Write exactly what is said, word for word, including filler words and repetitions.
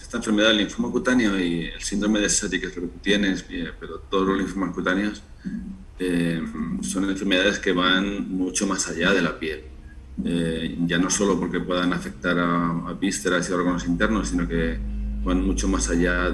esta enfermedad, el linfoma cutáneo y el síndrome de Sézary, que es lo que tú tienes, pero todos los linfomas cutáneos eh, son enfermedades que van mucho más allá de la piel. Eh, ya no solo porque puedan afectar a, a vísceras y órganos internos, sino que van mucho más allá